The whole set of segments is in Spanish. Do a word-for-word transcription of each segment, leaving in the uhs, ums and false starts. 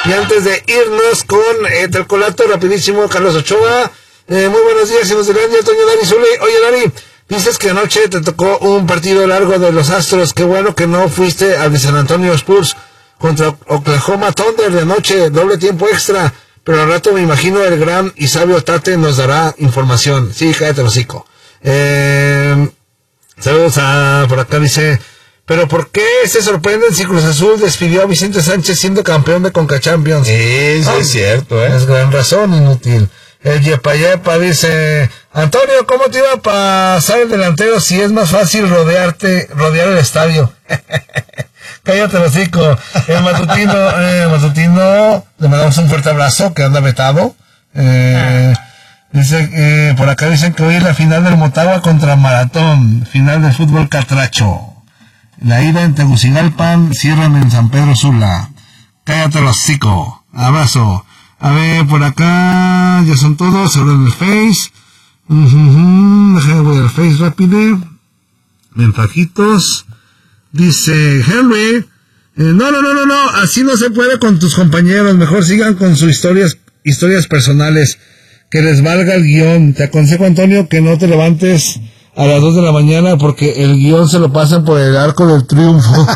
Y antes de irnos con eh, Telcolato, rapidísimo, Carlos Ochoa. Eh, muy buenos días, hijos de Landia, Toño, Dari, Zuli. Oye, Dari, dices que anoche te tocó un partido largo de los Astros. Qué bueno que no fuiste al de San Antonio Spurs contra Oklahoma Thunder de anoche, doble tiempo extra. Pero al rato me imagino el gran y sabio Tate nos dará información. Sí, cállate el hocico. Eh, saludos a, por acá dice... Pero ¿por qué se sorprenden si Cruz Azul despidió a Vicente Sánchez siendo campeón de Conca Champions? Sí, sí, oh, es cierto, ¿eh? Es gran razón, inútil. El Yepa Yepa dice, Antonio, ¿cómo te iba a pasar el delantero si es más fácil rodearte, rodear el estadio? Cállate, los hocico. El matutino, eh, matutino, le mandamos un fuerte abrazo, que anda vetado. Eh, dice, eh, por acá dicen que hoy es la final del Motagua contra Maratón, final del fútbol catracho. La ida en Tegucigalpan, cierran en San Pedro Sula. Cállate los hocico. Abrazo. A ver, por acá, ya son todos, ahora en el Face. Uh-huh. Déjame voy al Face rápido. Mensajitos. Dice, Henry, eh, no, no, no, no, no, así no se puede con tus compañeros, mejor sigan con sus historias, historias personales, que les valga el guión. Te aconsejo, Antonio, que no te levantes a las dos de la mañana porque el guión se lo pasan por el arco del triunfo.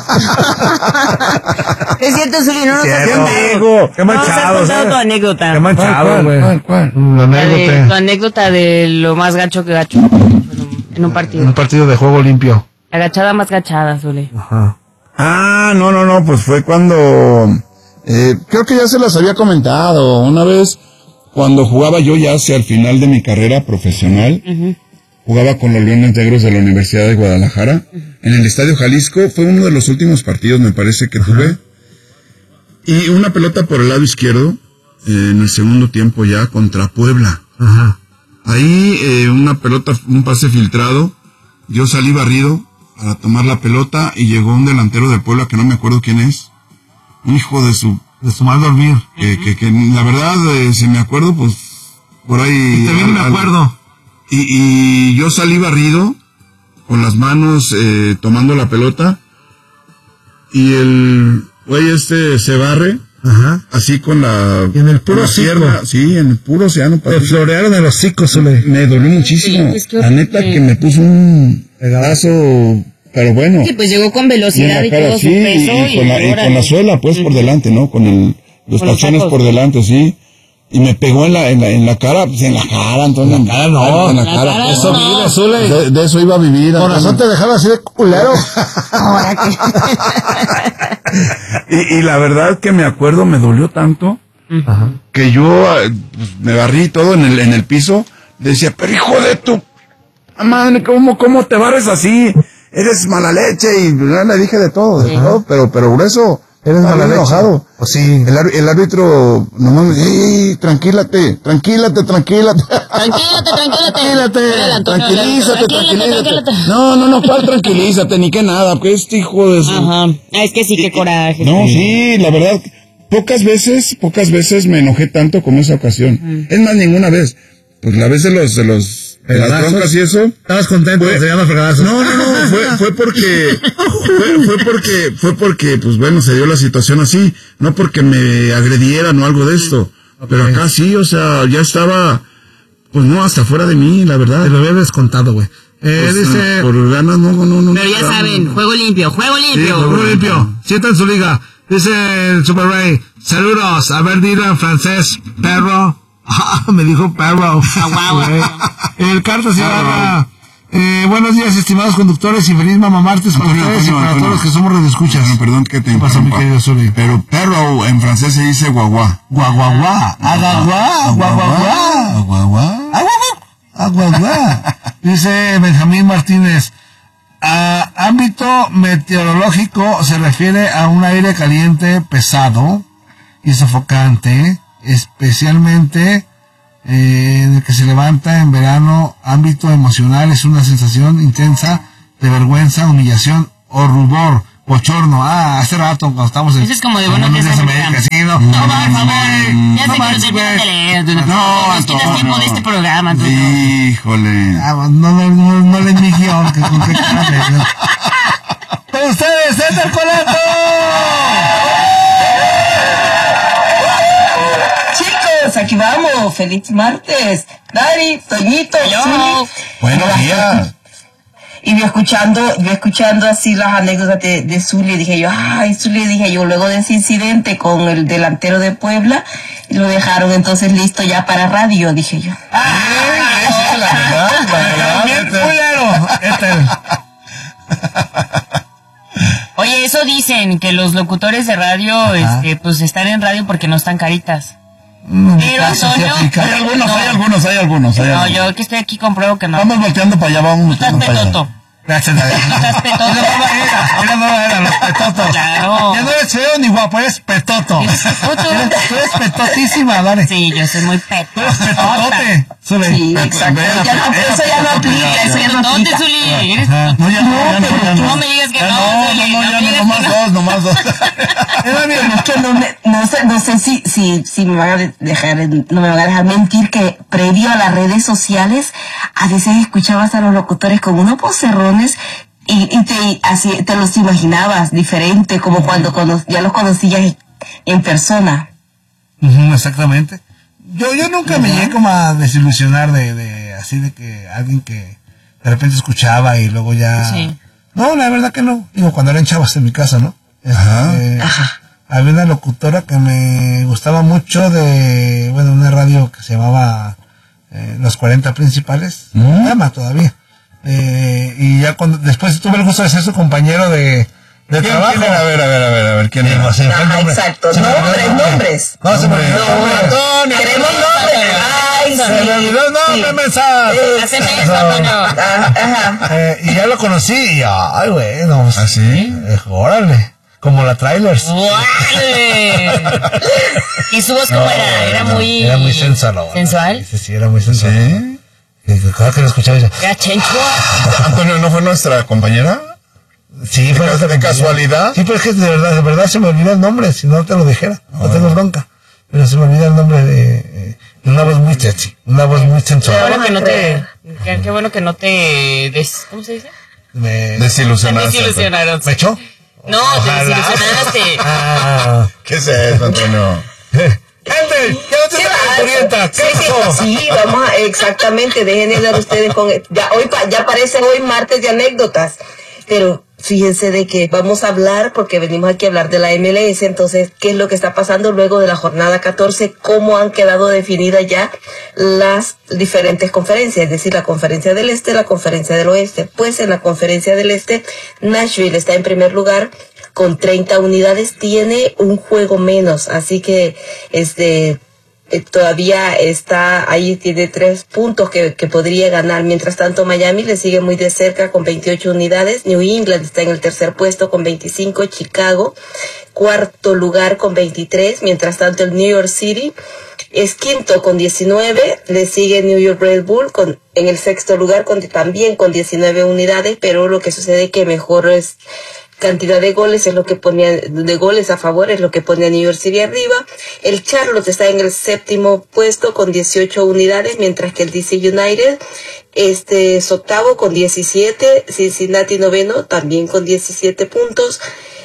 Es cierto, Zuli, no nos has Qué contado. qué manchado, no nos has contado tu anécdota. Qué manchado, güey. ¿Cuál, cuál, cuál? La La de, anécdota. tu anécdota de lo más gacho que gacho en un partido. Un partido de juego limpio. La gachada más gachada, Zuli. Ajá. Ah, no, no, no, pues fue cuando, eh, creo que ya se las había comentado, una vez cuando jugaba yo ya hacia el final de mi carrera profesional, uh-huh. jugaba con los Leones Negros de la Universidad de Guadalajara, uh-huh. en el Estadio Jalisco, fue uno de los últimos partidos, me parece que tuve, uh-huh. y una pelota por el lado izquierdo, eh, en el segundo tiempo ya, contra Puebla. Uh-huh. Ahí, eh, una pelota, un pase filtrado, yo salí barrido para tomar la pelota y llegó un delantero del Puebla que no me acuerdo quién es, un hijo de su de su mal dormir, que, que, que la verdad eh, si me acuerdo pues por ahí y también me acuerdo y, y yo salí barrido con las manos eh, tomando la pelota y el güey este se barre. Ajá. Así con la... Y en el puro hocico. Sí, en el puro océano. Te florearon el hocico, Zule. Me dolió muchísimo. Sí, es que la neta que me puso un pedazo, pero bueno. Sí, pues llegó con velocidad y, y cara, todo sí, su peso. Y, y, con la, y con la suela, pues, por delante, ¿no? Con el, los con tachones los por delante, sí. Y me pegó en la, en la, en la cara, pues en la cara, entonces. En la cara no. En la, la cara. cara eso no. vive, Zule. De, de eso iba a vivir. Por razón te dejaron así de culero. Ahora que... y, y la verdad que me acuerdo, me dolió tanto, Ajá. que yo pues, me barrí todo en el, en el piso. Decía, pero hijo de tu madre, ¿cómo, cómo te barres así? Eres mala leche. Y le dije de todo, de todo, pero, pero grueso. Eres mala leche. Enojado. O sí. El, el árbitro, nomás me dice, ey, tranquilate, tranquilate, tranquilate. Tranquilate, tranquilate. Tranquilate, tranquilízate, tranquilízate. tranquilate. No, no, no, ¿cuál tranquilízate? Ni que nada, porque este hijo de su... Ajá. Ah, es que sí, qué coraje. No, sí, la verdad, pocas veces, pocas veces me enojé tanto como esa ocasión. Mm. Es más, ninguna vez. Pues la vez de los, de los, de las broncas y eso. ¿Estabas contento? Fue, se llama fregadazos. No, no, no, fue, fue porque, fue, fue porque, fue porque, pues bueno, se dio la situación así. No porque me agredieran o algo de esto. Okay. Pero acá sí, o sea, ya estaba, pues no, hasta fuera de mí, la verdad. Te lo había descontado, güey. Eh, pues, dice... Por ganas, no, no, no. Pero ya no, saben, no. juego limpio, juego limpio. Sí, juego limpio. Sienta en su liga. Dice el Super Ray, saludos, a ver, dilo en francés, perro. Me dijo perro. El Carta se llama... Eh, buenos días, estimados conductores, y feliz mamá martes para Antonio, ustedes y Antonio, para Antonio. todos los que somos radioescuchas. Bueno, perdón que te ¿Qué pasa, mi querido Zuli? Pero perro en francés se dice guaguá. Guaguaguá. Aguaguá. Aguaguá. Aguaguá. Aguaguá. Dice Benjamín Martínez. A ámbito meteorológico se refiere a un aire caliente pesado y sofocante, especialmente eh, en el que se levanta en verano. Ámbito emocional es una sensación intensa de vergüenza, humillación o rubor, bochorno. Ah, hace rato cuando estamos en... Eso es como de bueno que es América, sí, no. No, por favor, ya sé No que manches, no se puede leer. No, es que no es tiempo de este programa. Tú, híjole. Ah, no, no, no, no le mi guión, que con qué cara le- no. ¡Con ustedes, César Colato! aquí vamos, feliz martes. Dari, Toñito, Zuli. Buenos días. Y yo escuchando, yo escuchando así las anécdotas de, de Zuli, dije yo, ay, Zuli, dije yo, luego de ese incidente con el delantero de Puebla, lo dejaron entonces listo ya para radio, dije yo. Ah, sí, sí, la verdad, la verdad. Bien culero. Este. Oye, eso dicen, que los locutores de radio, este, pues están en radio porque no están caritas. Mm, Pero Antonio, Hay algunos, no. hay algunos, hay algunos. Hay No, algunos. yo que estoy aquí compruebo que no. Vamos volteando para allá, vamos Estás volteando para allá. petoto. Gracias a Dios. Estás petoto. Es la nueva era, es la nueva era, los petotos. Claro. Ya no eres feo ni guapo, eres petoto. Eres petoto. Eres, tú eres petotísima, dale. Sí, yo soy muy peto. Tú eres petotote. Sube. Sí, exacto. Ya no, eso ya no aplica, eso ya no ¿Dónde, aplica. Zuli? Eres... Ajá. No, ya no, ya no, ya no. No me digas que Ya no, no, Zuli, no, no, no ya me no, digas nomás que no. dos, nomás dos. Era bien. Es que no, me, no sé, no sé si, si, si me van a de- dejar, no me van a dejar mentir que previo a las redes sociales, a veces escuchabas a los locutores con unos vocerrones y, y te, así, te los imaginabas diferente, como cuando cono- ya los conocías en persona. Ujú, exactamente. Yo, yo nunca me llegué como a desilusionar de, de, así de que alguien que de repente escuchaba y luego ya... Sí. No, la verdad que no. Digo, cuando eran chavas en mi casa, ¿no? Ajá. Este, había una locutora que me gustaba mucho de, bueno, una radio que se llamaba eh, Los cuarenta Principales. ¿Mm? Llama todavía. Eh, y ya cuando, después tuve el gusto de ser su compañero de, de ¿Quién, trabajo. quién era? A ver, a ver, a ver, a ver, ¿quién era? Se me fue el Ajá, nombre. exacto. Se me olvidó Nombres, el nombre. nombres. No, se me Nombres. olvidó el nombre. Antonio. Queremos nombres. Ay, Se me olvidó el nombre, sí. mensaje. Eh, Haceme eso, Antonio. Ajá, ajá. Eh, y ya lo conocí y ay, güey, no. ¿Ah, sí? Eh, órale. Como la Trailers. ¡Guale! ¿Y su voz cómo No, era? Era muy... Era muy sensual. ¿Sensual? Sí, sí, era muy sensual. ¿Sí? Y cada que lo escuchaba decía, ¿Era chencho? Antonio, ¿no fue nuestra compañera? sí, fue ¿De nuestra ca- de compañera. casualidad? Sí, pero es que de verdad, de verdad se me olvida el nombre, si no te lo dijera. No tengo bronca. Pero se me olvida el nombre de, eh, de una voz muy sexy, una voz muy Qué sensual. bueno que no te... Qué, qué bueno que no te... Des, ¿Cómo se dice? Me, Desilusionaste. Desilusionaron. ¿Me echó? No, te Ojalá. desilusionaste. Ah. ¿Qué es eso, Antonio? Gente, ya no te Sí, sacas va, corrienta. sí, ¿Qué sí, pasó? sí, vamos a, exactamente, dejen de hablar ustedes con, ya hoy, pa- ya parece hoy martes de anécdotas, pero fíjense de que vamos a hablar, porque venimos aquí a hablar de la M L S, entonces, ¿qué es lo que está pasando luego de la jornada catorce? ¿Cómo han quedado definidas ya las diferentes conferencias? Es decir, la conferencia del Este, la conferencia del Oeste. Pues en la conferencia del Este, Nashville está en primer lugar, con treinta unidades, tiene un juego menos, así que, este... Eh, todavía está ahí, tiene tres puntos que, que podría ganar. Mientras tanto, Miami le sigue muy de cerca con veintiocho unidades. New England está en el tercer puesto con veinticinco. Chicago, cuarto lugar con veintitrés. Mientras tanto, el New York City es quinto con diecinueve. Le sigue New York Red Bull con, en el sexto lugar con, también con diecinueve unidades. Pero lo que sucede es que mejor es cantidad de goles es lo que ponía, de goles a favor es lo que pone a New York City arriba. El Charlotte está en el séptimo puesto con dieciocho unidades, mientras que el D C United este es octavo con diecisiete, Cincinnati noveno también con diecisiete puntos.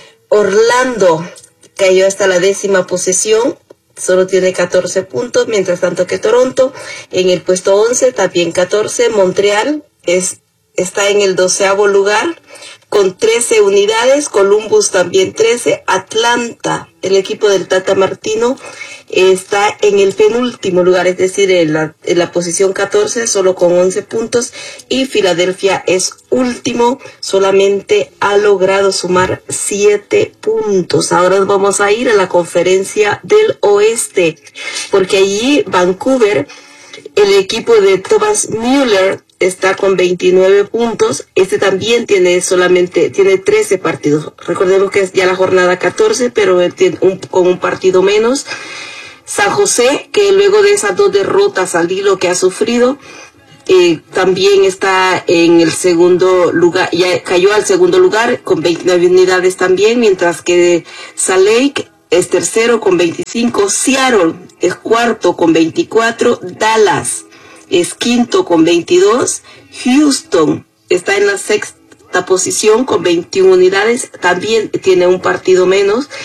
Orlando cayó hasta la décima posición, solo tiene catorce puntos, mientras tanto que Toronto en el puesto once, también catorce. Montreal es está en el doceavo lugar con trece unidades, Columbus también trece, Atlanta, el equipo del Tata Martino, está en el penúltimo lugar, es decir, en la, en la posición catorce, solo con once puntos, y Filadelfia es último, solamente ha logrado sumar siete puntos. Ahora vamos a ir a la conferencia del Oeste, porque allí Vancouver, el equipo de Thomas Müller, está con veintinueve puntos. Este también tiene solamente, tiene trece partidos. Recordemos que es ya la jornada catorce, pero él tiene un, con un partido menos. San José, que luego de esas dos derrotas al hilo que ha sufrido, eh, también está en el segundo lugar, ya cayó al segundo lugar con veintinueve unidades también, mientras que Salt Lake es tercero con veinticinco, Seattle es cuarto con veinticuatro, Dallas es quinto con veintidós, Houston está en la sexta posición con veintiuna unidades, también tiene un partido menos,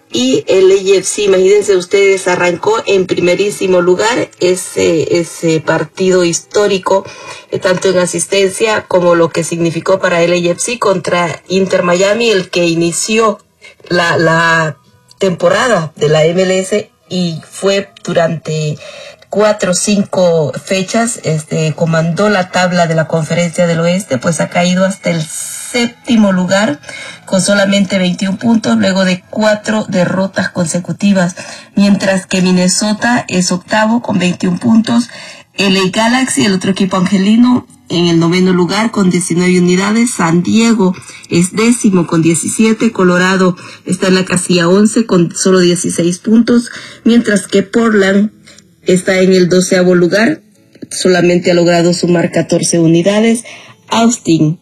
y el L A F C, imagínense ustedes, arrancó en primerísimo lugar ese, ese partido histórico, eh, tanto en asistencia como lo que significó para el L A F C contra Inter Miami, el que inició la, la temporada de la M L S y fue durante cuatro o cinco fechas, este, comandó la tabla de la Conferencia del Oeste, pues ha caído hasta el séptimo lugar con solamente veintiún puntos luego de cuatro derrotas consecutivas, mientras que Minnesota es octavo con veintiún puntos, L A Galaxy, el otro equipo angelino, en el noveno lugar con diecinueve unidades, San Diego es décimo con diecisiete, Colorado está en la casilla once con solo dieciséis puntos, mientras que Portland está en el doceavo lugar, solamente ha logrado sumar catorce unidades, Austin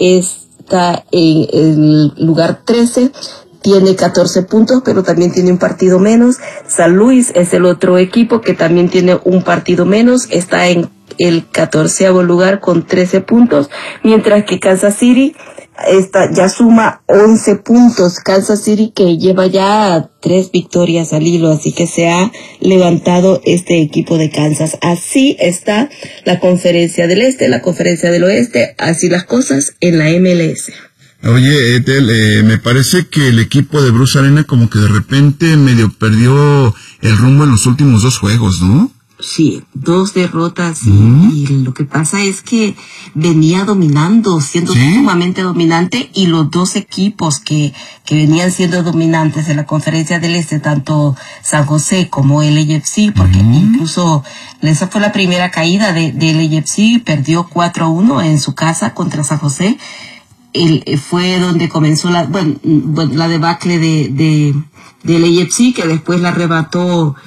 está en el lugar trece, tiene catorce puntos, pero también tiene un partido menos. San Luis es el otro equipo que también tiene un partido menos, está en el catorceavo lugar con trece puntos, mientras que Kansas City está, ya suma once puntos. Kansas City que lleva ya tres victorias al hilo, así que se ha levantado este equipo de Kansas. Así está la Conferencia del Este, la Conferencia del Oeste, así las cosas en la M L S. Oye, Ethel, eh, me parece que el equipo de Bruce Arena como que de repente medio perdió el rumbo en los últimos dos juegos, ¿no? Sí, dos derrotas y, mm. y lo que pasa es que venía dominando, siendo ¿Sí? sumamente dominante, y los dos equipos que, que venían siendo dominantes en la Conferencia del Este, tanto San José como el L A F C, porque mm. incluso esa fue la primera caída de, de L A F C, perdió cuatro a uno en su casa contra San José. El, fue donde comenzó la, bueno, la debacle de, de, de L A F C, que después la arrebató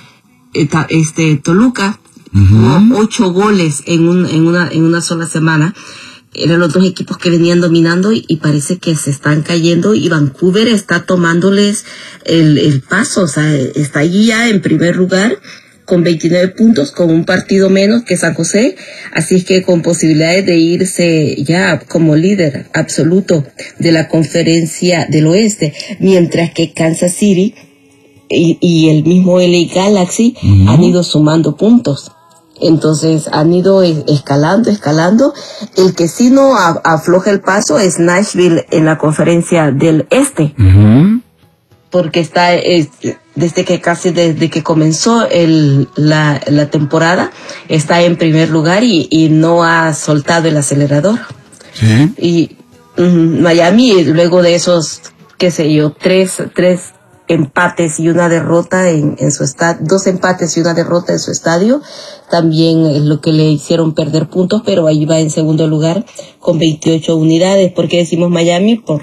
este Toluca. Uh-huh. Hubo ocho goles en un, en una en una sola semana. Eran los dos equipos que venían dominando y, y parece que se están cayendo, y Vancouver está tomándoles el, el paso, o sea, está allí ya en primer lugar con veintinueve puntos, con un partido menos que San José, así es que con posibilidades de irse ya como líder absoluto de la Conferencia del Oeste, mientras que Kansas City y, y el mismo L A Galaxy uh-huh. han ido sumando puntos. Entonces han ido escalando, escalando. El que sí no a, afloja el paso es Nashville en la Conferencia del Este. Uh-huh. Porque está, es, desde que casi desde que comenzó el, la, la temporada, está en primer lugar y, y no ha soltado el acelerador. Sí. Y um, Miami, luego de esos, qué sé yo, tres, tres empates y una derrota en, en su estadio, dos empates y una derrota en su estadio, también es lo que le hicieron perder puntos, pero ahí va en segundo lugar con veintiocho unidades. ¿Por qué decimos Miami? Por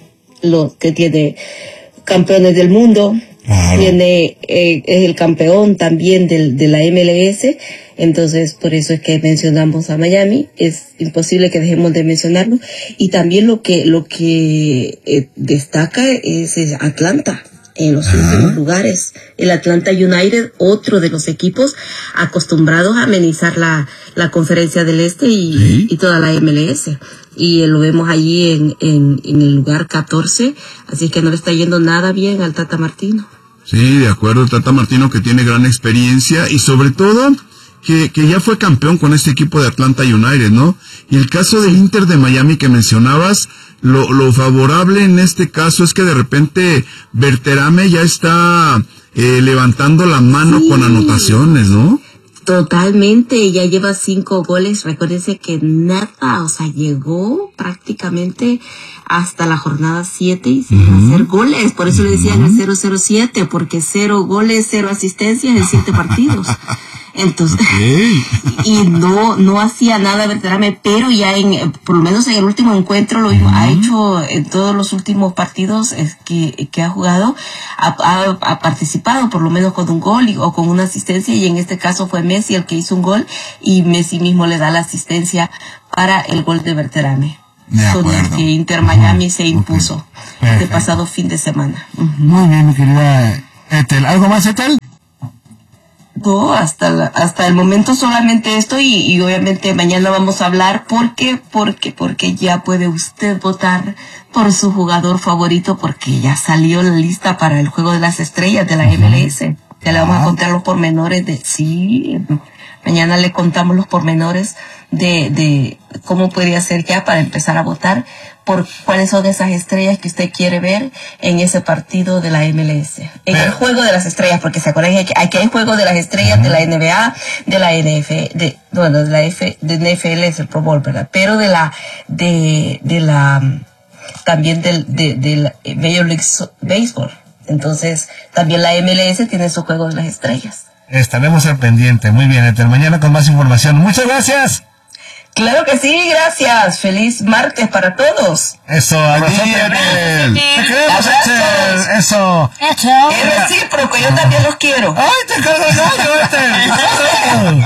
lo que tiene campeones del mundo, claro. tiene eh, es el campeón también del, de la M L S, entonces por eso es que mencionamos a Miami, es imposible que dejemos de mencionarlo. Y también lo que lo que eh, destaca es Atlanta en los últimos lugares. El Atlanta United, otro de los equipos acostumbrados a amenizar la, la Conferencia del Este y, ¿Sí? y toda la M L S. Y lo vemos allí en, en, en el lugar catorce, así que no le está yendo nada bien al Tata Martino. Sí, de acuerdo, el Tata Martino, que tiene gran experiencia y sobre todo que, que ya fue campeón con este equipo de Atlanta United, ¿no? Y el caso del Inter de Miami que mencionabas, lo, lo favorable en este caso es que de repente Berterame ya está eh, levantando la mano sí. con anotaciones, ¿no? Totalmente, ya lleva cinco goles. Recuérdense que nada, o sea, llegó prácticamente hasta la jornada siete y sin uh-huh. hacer goles. Por eso uh-huh. le decían el cero cero siete, porque cero goles, cero asistencias en siete partidos. Entonces, okay. y no no hacía nada Berterame, pero ya en, por lo menos en el último encuentro lo uh-huh. ha hecho en todos los últimos partidos es que, que ha jugado, ha, ha, ha participado por lo menos con un gol y, o con una asistencia, y en este caso fue Messi el que hizo un gol, y Messi mismo le da la asistencia para el gol de Berterame. Con el que Inter Miami uh-huh. se impuso okay. este pasado fin de semana. Uh-huh. Muy bien, mi querida Ethel. ¿Algo más, Ethel? Pues todo, hasta la, hasta el momento solamente esto y, y obviamente mañana vamos a hablar porque, porque, porque ya puede usted votar por su jugador favorito porque ya salió la lista para el Juego de las Estrellas de la uh-huh. M L S. Ya le vamos ah. a contar los pormenores de, sí, mañana le contamos los pormenores de, de cómo podría ser ya para empezar a votar por cuáles son esas estrellas que usted quiere ver en ese partido de la M L S. En Pero, el Juego de las Estrellas, porque se acuerdan que aquí hay Juego de las Estrellas uh-huh. de la N B A, de la N F, de, bueno, de la F, de N F L es el Pro Bowl, ¿verdad? Pero de la, de, de la, también del, de, de la Major League Baseball. Entonces, también la M L S tiene su Juego de las Estrellas. Estaremos al pendiente. Muy bien, Ethel. Mañana con más información. Muchas gracias. Claro que sí, gracias. Feliz martes para todos. Eso, abrazote. Te queremos, Ethel. Eso. Es recíproco, yo también los quiero. ¡Ay, te cargo, Ethel!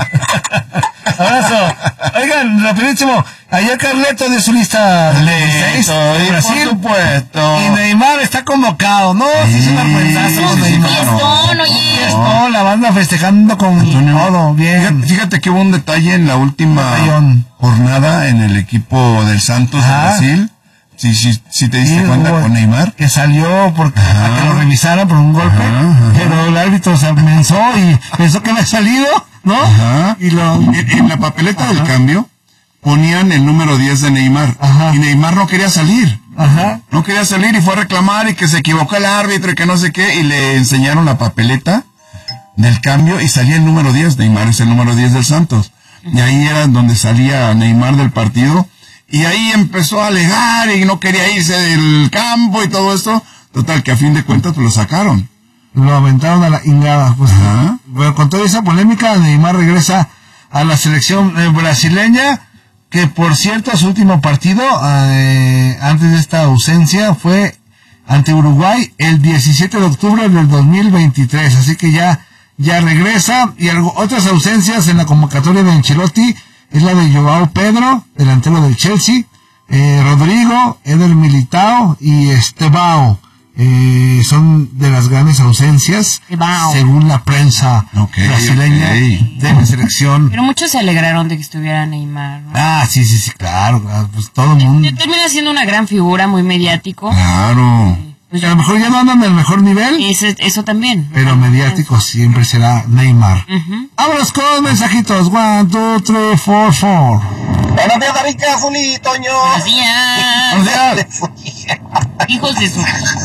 Abrazo. Oigan, rapidísimo. Ayer Carleto dio su lista de seis. Y Brasil, por supuesto. Y Neymar está convocado. No, sí, es una buenazo. Fiestón, oye. Fiestón, la banda festejando con todo. Bien. Fíjate, fíjate que hubo un detalle en la última Batallón. jornada en el equipo del Santos Ajá. de Brasil. Sí, sí, sí te diste sí, cuenta con Neymar. Que salió porque a que lo revisaran por un golpe. Ajá, ajá. Pero el árbitro se amenazó y pensó que había salido, ¿no? Ajá. Y lo... en, en la papeleta ajá. del cambio ponían el número diez de Neymar. Ajá. Y Neymar no quería salir. Ajá. No quería salir y fue a reclamar y que se equivocó el árbitro y que no sé qué. Y le enseñaron la papeleta del cambio y salía el número diez. Neymar es el número diez del Santos. Y ahí era donde salía Neymar del partido. Y ahí empezó a alegar y no quería irse del campo y todo esto. Total, que a fin de cuentas pues lo sacaron. Lo aventaron a la ingada. Pues, bueno, con toda esa polémica, Neymar regresa a la selección eh, brasileña, que por cierto, su último partido, eh, antes de esta ausencia, fue ante Uruguay el diecisiete de octubre del dos mil veintitrés. Así que ya, ya regresa. Y algo, otras ausencias en la convocatoria de Ancelotti es la de Joao Pedro, delantero del Chelsea, eh, Rodrigo, Eder Militao y Estevao. Eh, son de las grandes ausencias, Estevao. según la prensa okay, brasileña okay. de la selección. Pero muchos se alegraron de que estuviera Neymar, ¿no? Ah, sí, sí, sí, claro, pues todo el mundo. Termina siendo una gran figura, muy mediático. Claro. Eh, pues a lo mejor ya no andan en el mejor nivel. Eso, eso también. Pero mediático siempre será Neymar. Uh-huh. Vámonos con mensajitos. One, two, three, four, four. Buenos días, Rica, Zuli, Toño. Buenos días. Buenos días. Hijos de su...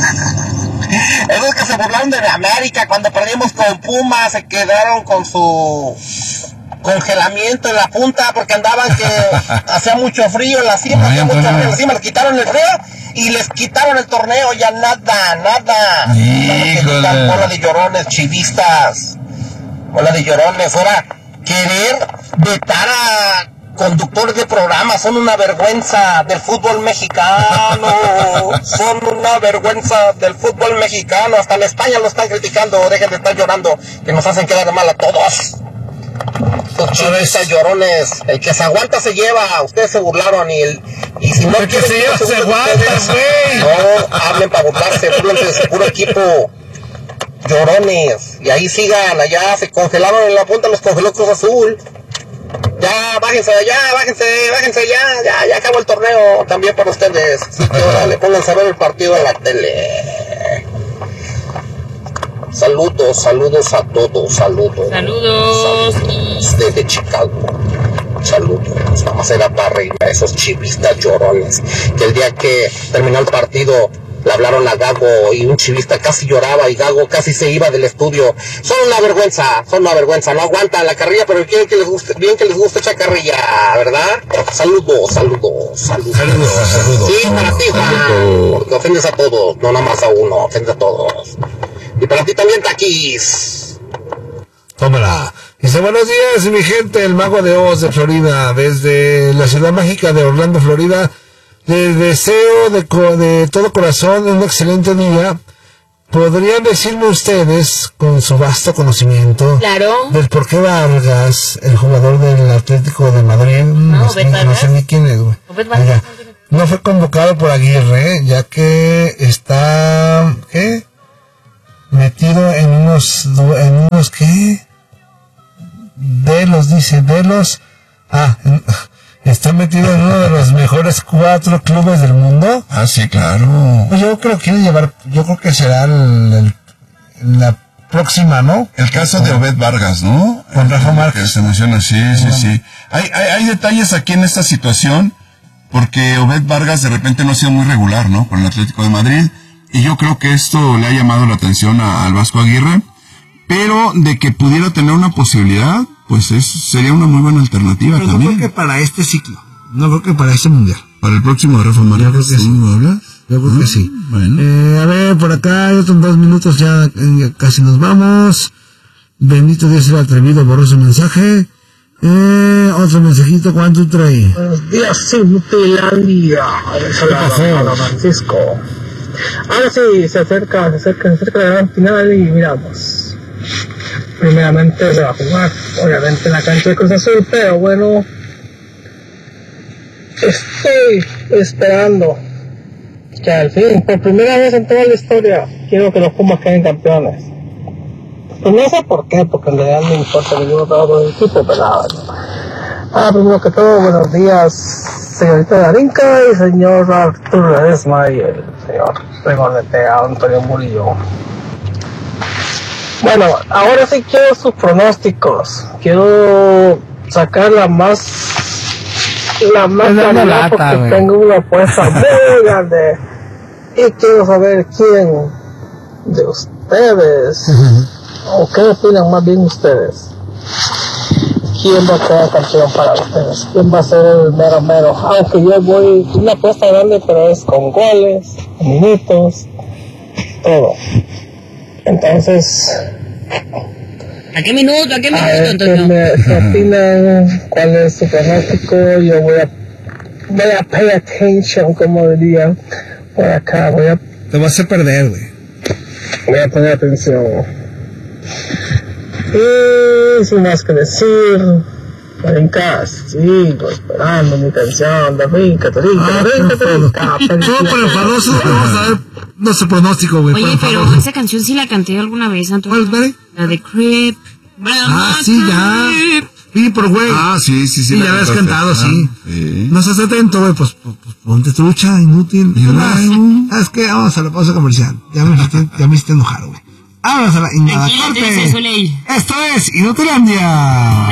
Esos que se burlaron de América cuando perdimos con Pumas, se quedaron con su congelamiento en la punta porque andaban que hacía mucho frío en la cima, hacía mucho frío en la cima, les quitaron el frío y les quitaron el torneo, ya nada, nada. Híjole. Bola de llorones, chivistas. Bola de llorones, ahora querer vetar a conductores de programas, son una vergüenza del fútbol mexicano, son una vergüenza del fútbol mexicano, hasta en España lo están criticando, dejen de estar llorando, que nos hacen quedar mal a todos. Estos chivistas llorones, el que se aguanta se lleva, ustedes se burlaron y el y si no el que se lleva se aguanta, güey. No, hablen para burlarse, burlense de su puro equipo. Llorones, y ahí sigan, allá se congelaron en la punta, los congeló Cruz Azul. Ya, bájense, ya, bájense, bájense, ya, ya, ya acabó el torneo también para ustedes. Así que órale, pónganse a ver el partido en la tele. Saludos, saludos a todos, saludos. Saludos. Saludos desde Chicago. Saludos. Vamos a ir a para reír a esos chivistas llorones. Que el día que terminó el partido le hablaron a Gago y un chivista casi lloraba y Gago casi se iba del estudio. Son una vergüenza, son una vergüenza, no aguantan la carrilla, pero quieren que les guste, bien que les guste esa carrilla, ¿verdad? Saludos, saludos, saludos. Saludos, saludos. Sí, para ti, Juan, porque ofendes a todos, no nada más a uno, ofendes a todos. Y para ti también, Taquis. Tómala. Dice, buenos días, mi gente, el Mago de Oz de Florida, desde la ciudad mágica de Orlando, Florida. Les deseo de, co- de todo corazón un excelente día. ¿Podrían decirme ustedes, con su vasto conocimiento, Claro. del por qué Vargas, el jugador del Atlético de Madrid, no, no, sé, no sé ni quién es, güey, Oiga, no fue convocado por Aguirre, ya que está, ¿qué? Metido en unos, en unos, ¿qué? siglos. Ah, está metido en uno de los mejores cuatro clubes del mundo. Ah, sí, claro. Pues yo creo que quiere llevar, yo creo que será el, el, la próxima, ¿no? El caso de Obed Vargas, ¿no? Con Rafa Que Márquez. se menciona, sí, sí, sí. Hay, hay, hay detalles aquí en esta situación, porque Obed Vargas de repente no ha sido muy regular, ¿no? Con el Atlético de Madrid, y yo creo que esto le ha llamado la atención a, al Vasco Aguirre, pero de que pudiera tener una posibilidad, pues es, sería una muy buena alternativa Pero también. no creo que para este ciclo, no creo que para este mundial. Para el próximo de Rafa Márquez, Yo creo que ¿tú sí. me hablas? Yo creo Ah, que sí. Bueno. Eh, a ver, por acá hay otros dos minutos, ya, ya casi nos vamos. Bendito Dios, el atrevido borró su mensaje. Eh, otro mensajito, ¿cuánto trae? Buenos días, Cintilandia. Hola, Francisco. Ahora sí, se acerca, se acerca, se acerca la gran final y miramos. Primeramente se va a jugar, obviamente en la cancha de Cruz Azul, pero bueno, estoy esperando que al fin, por primera vez en toda la historia, quiero que los Pumas queden campeones. Pues no sé por qué, porque en realidad no me importa ninguno de los equipos, pero nada. Ah, primero que todo, buenos días, señorita Darinka y señor Arturo Ledesma y el señor Regonetea Antonio Murillo. Bueno, ahora sí quiero sus pronósticos. Quiero sacar la más la más grande porque wey. Tengo una apuesta muy grande y quiero saber quién de ustedes o qué opinan más bien ustedes. ¿Quién va a quedar campeón para ustedes? ¿Quién va a ser el mero mero? Aunque yo voy una apuesta grande, pero es con goles, minutos, todo. Entonces, ¿a qué minuto? ¿A qué minuto, a ver, Antonio? ¿qué, me, ¿qué opinan? ¿Cuál es su pronóstico? Yo voy a, voy a pay attention, como diría por acá. Voy a, Te vas a hacer perder, güey. voy a poner atención. Y sin más que decir, en casa, sigo esperando mi canción de Rinca, de Rinca, Ah, de Rinca, de Rinca. Todo por enfadoso, vamos a ver nuestro pronóstico, güey. Oye, pero esa canción sí la canté alguna vez, Antonio. ¿Cuál, güey? La de Creep. Ah, sí, ya. Sí, pero güey. Ah, sí, sí, sí. Sí, la ya la has cantaste. cantado, Ah, sí. sí. No estás atento, güey, pues, pues, pues ponte trucha, inútil. Ah, es que vamos a la pausa comercial. Ya me hiciste, ya me hiciste enojar, güey. Vámonos a la Inada Tranquila, te Corte. dice Soleil. Esto es Inutilandia.